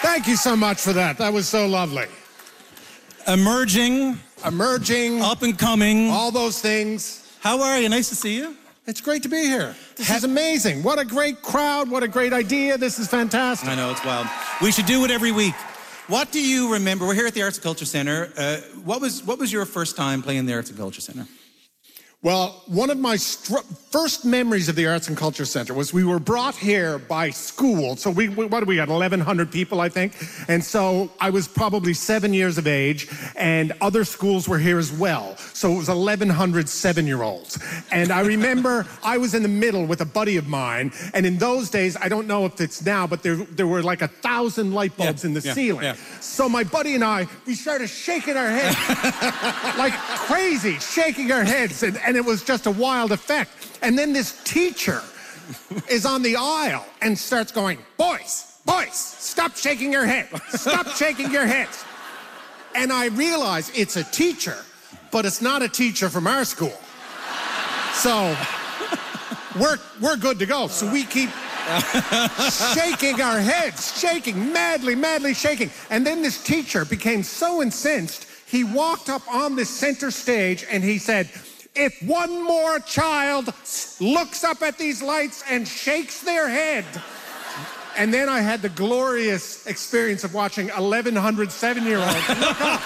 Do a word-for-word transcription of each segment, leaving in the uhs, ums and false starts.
Thank you so much for that. That was so lovely. Emerging. Emerging. Up and coming. All those things. How are you? Nice to see you. It's great to be here. This ha- is amazing. What a great crowd. What a great idea. This is fantastic. I know, it's wild. We should do it every week. What do you remember? We're here at the Arts and Culture Centre. Uh, what was what was your first time playing the Arts and Culture Centre? Well, one of my str- first memories of the Arts and Culture Centre was we were brought here by school. So we, we what do we got, eleven hundred people, I think? And so I was probably seven years of age, and other schools were here as well. So it was eleven hundred seven-year-olds. And I remember I was in the middle with a buddy of mine, and in those days, I don't know if it's now, but there, there were like a thousand light bulbs yeah, in the yeah, ceiling. Yeah. So my buddy and I, we started shaking our heads like crazy, shaking our heads, and, and And it was just a wild effect. And then this teacher is on the aisle and starts going, boys, boys, stop shaking your head. Stop shaking your heads. And I realize it's a teacher, but it's not a teacher from our school. So we're, we're good to go. So we keep shaking our heads, shaking, madly, madly shaking. And then this teacher became so incensed, he walked up on the center stage and he said, if one more child looks up at these lights and shakes their head. And then I had the glorious experience of watching eleven hundred seven-year-olds look up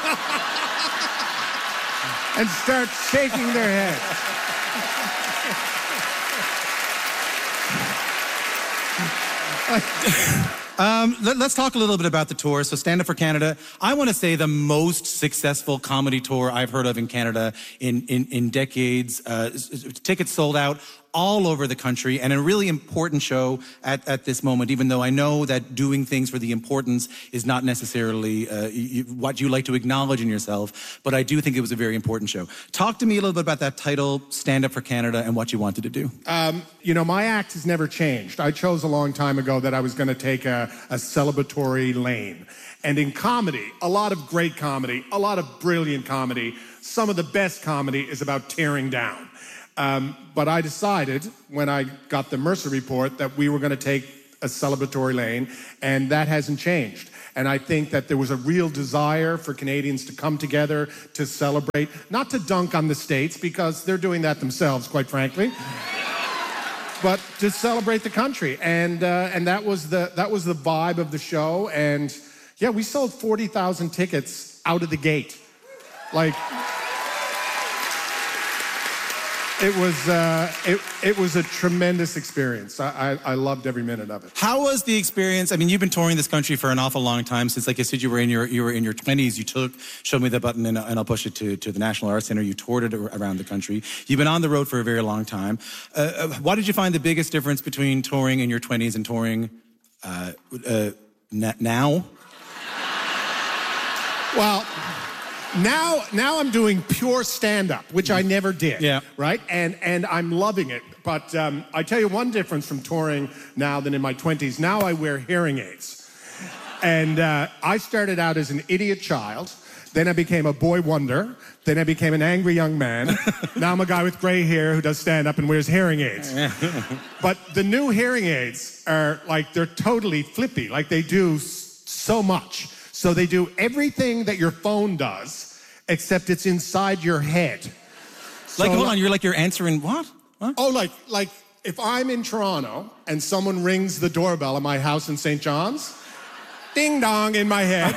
and start shaking their head. Um, let, let's talk a little bit about the tour. So Stand Up for Canada, I want to say the most successful comedy tour I've heard of in Canada in, in, in decades. Uh, tickets sold out all over the country, and a really important show at, at this moment, even though I know that doing things for the importance is not necessarily uh, you, what you like to acknowledge in yourself, but I do think it was a very important show. Talk to me a little bit about that title, Stand Up for Canada, and what you wanted to do. Um, you know, my act has never changed. I chose a long time ago that I was going to take a, a celebratory lane. And in comedy, a lot of great comedy, a lot of brilliant comedy, some of the best comedy is about tearing down. Um, but I decided when I got the Mercer report that we were going to take a celebratory lane, and that hasn't changed. And I think that there was a real desire for Canadians to come together to celebrate, not to dunk on the States, because they're doing that themselves, quite frankly, but to celebrate the country. And uh, and that was the that was the vibe of the show. And yeah, we sold forty thousand tickets out of the gate, like. It was uh, it, it was a tremendous experience. I, I, I loved every minute of it. How was the experience? I mean, you've been touring this country for an awful long time. Since, like I said, you were in your you were in your twenties. You took Show Me the Button, and, and I'll push it to, to the National Arts Centre. You toured it around the country. You've been on the road for a very long time. Uh, what did you find the biggest difference between touring in your twenties and touring uh, uh, now? Well. Now, now I'm doing pure stand-up, which I never did, yeah. right? And and I'm loving it. But um, I tell you one difference from touring now than in my twenties. Now I wear hearing aids. And uh, I started out as an idiot child. Then I became a boy wonder. Then I became an angry young man. Now I'm a guy with gray hair who does stand-up and wears hearing aids. But the new hearing aids are like, they're totally flippy. Like they do so much. So they do everything that your phone does, except it's inside your head. So like, hold on, you're like, you're answering what? What? Oh, like, like if I'm in Toronto and someone rings the doorbell at my house in Saint John's, ding dong in my head.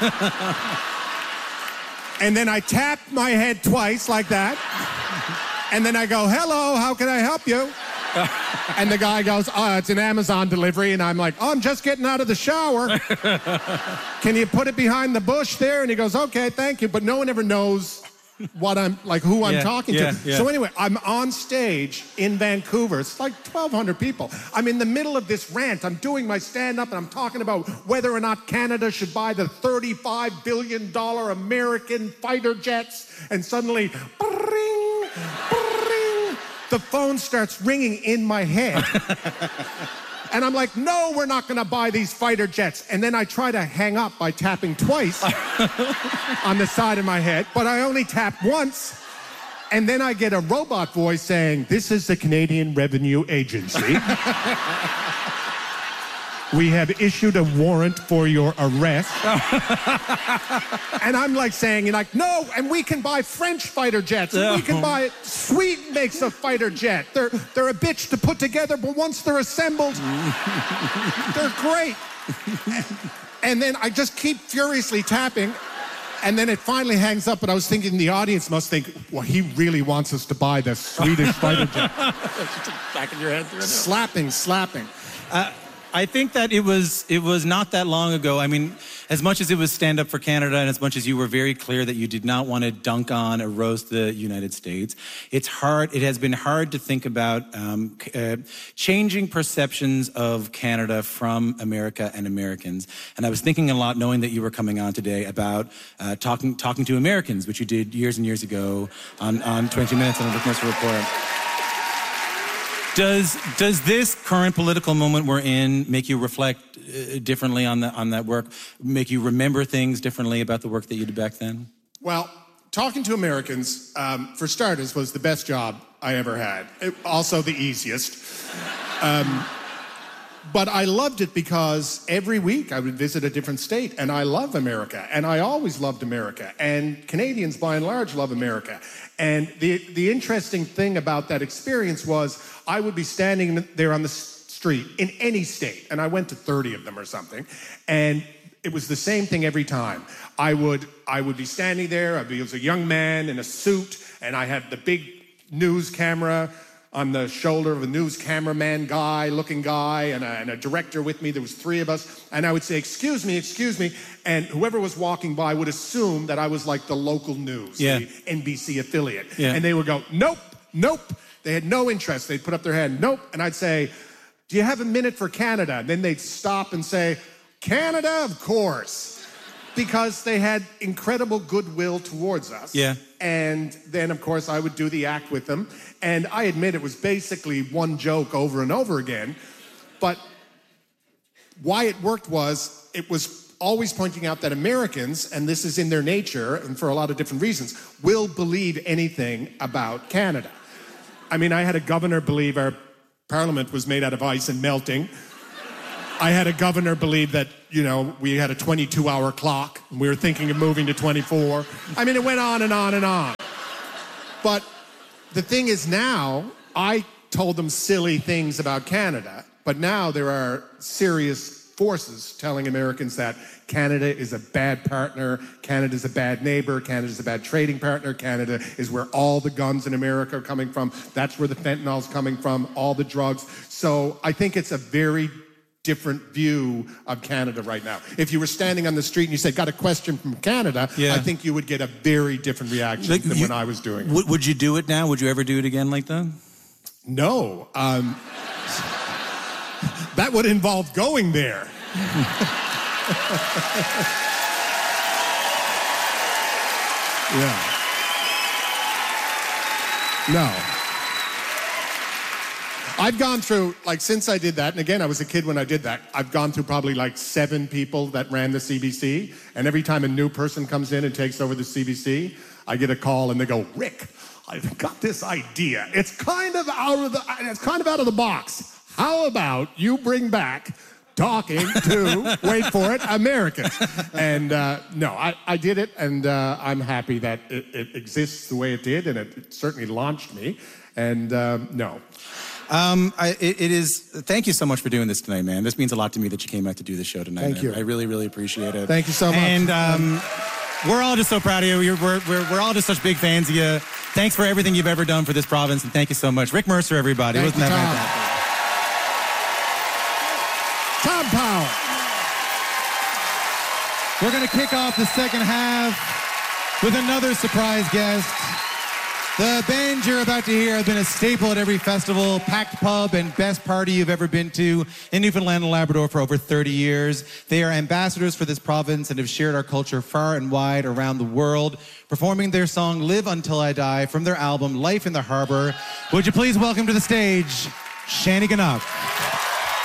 And then I tap my head twice like that. And then I go, hello, how can I help you? And the guy goes, oh, it's an Amazon delivery. And I'm like, oh, I'm just getting out of the shower. Can you put it behind the bush there? And he goes, okay, thank you. But no one ever knows what I'm, like who I'm yeah, talking yeah, to. Yeah. So anyway, I'm on stage in Vancouver. It's like twelve hundred people. I'm in the middle of this rant. I'm doing my stand-up and I'm talking about whether or not Canada should buy the thirty-five billion dollars American fighter jets. And suddenly, bring, bring, the phone starts ringing in my head. And I'm like, no, we're not going to buy these fighter jets. And then I try to hang up by tapping twice on the side of my head, but I only tap once. And then I get a robot voice saying, this is the Canadian Revenue Agency. We have issued a warrant for your arrest. And I'm like saying, you're like, no, and we can buy French fighter jets. And we can buy, Sweden makes a fighter jet. They're, they're a bitch to put together, but once they're assembled, they're great. And then I just keep furiously tapping. And then it finally hangs up, and I was thinking the audience must think, well, he really wants us to buy the Swedish fighter jet. Back in your head. Slapping, slapping. Uh, I think that it was it was not that long ago. I mean, as much as it was Stand Up for Canada and as much as you were very clear that you did not want to dunk on or roast the United States, it's hard. It has been hard to think about um, uh, changing perceptions of Canada from America and Americans. And I was thinking a lot, knowing that you were coming on today, about uh, talking talking to Americans, which you did years and years ago on, on twenty minutes on the Rick Mercer Report. Does does this current political moment we're in make you reflect uh, differently on the, on that work? Make you remember things differently about the work that you did back then? Well, talking to Americans, um, for starters, was the best job I ever had. It, also the easiest. Um, but I loved it because every week I would visit a different state, and I love America, and I always loved America, and Canadians by and large love America. And the, the interesting thing about that experience was I would be standing there on the street in any state, and I went to thirty of them or something, and it was the same thing every time. I would I would be standing there, I was a young man in a suit, and I had the big news camera on the shoulder of a news cameraman guy, looking guy, and a, and a director with me. There was three of us, and I would say, excuse me, excuse me, and whoever was walking by would assume that I was like the local news, yeah. the N B C affiliate. Yeah. And they would go, nope, nope. They had no interest. They'd put up their hand, nope. And I'd say, do you have a minute for Canada? And then they'd stop and say, Canada, of course. Because they had incredible goodwill towards us. Yeah. And then, of course, I would do the act with them. And I admit it was basically one joke over and over again. But why it worked was it was always pointing out that Americans, and this is in their nature, and for a lot of different reasons, will believe anything about Canada. I mean, I had a governor believe our parliament was made out of ice and melting. I had a governor believe that, you know, we had a twenty-two hour clock and we were thinking of moving to twenty-four. I mean, it went on and on and on. But the thing is now, I told them silly things about Canada, but now there are serious forces telling Americans that Canada is a bad partner, Canada is a bad neighbor, Canada is a bad trading partner, Canada is where all the guns in America are coming from, that's where the fentanyl's coming from, all the drugs. So I think it's a very different view of Canada right now. If you were standing on the street and you said, got a question from Canada, yeah. I think you would get a very different reaction like, than you, when I was doing it. W- would you do it now? Would you ever do it again like that? No. Um, that would involve going there. Yeah. No. I've gone through, like, since I did that, and again, I was a kid when I did that, I've gone through probably like seven people that ran the C B C, and every time a new person comes in and takes over the C B C, I get a call and they go, Rick, I've got this idea. It's kind of out of the, it's kind of out of the box. How about you bring back talking to, wait for it, Americans? And uh, no, I, I did it, and uh, I'm happy that it, it exists the way it did, and it, it certainly launched me. And uh, no. Um, I, it, it is, thank you so much for doing this tonight, man. This means a lot to me that you came out to do the show tonight. Thank you. I, I really, really appreciate it. Thank you so much. And um, we're all just so proud of you. You're, we're, we're, we're all just such big fans of you. Thanks for everything you've ever done for this province, and thank you so much. Rick Mercer, everybody. Thank Wasn't you, that Tom. fantastic? Tom Power. We're going to kick off the second half with another surprise guest. The band you're about to hear have been a staple at every festival, packed pub, and best party you've ever been to in Newfoundland and Labrador for over thirty years. They are ambassadors for this province and have shared our culture far and wide around the world, performing their song Live Until I Die from their album Life in the Harbor. Would you please welcome to the stage, Shanny Ganoff.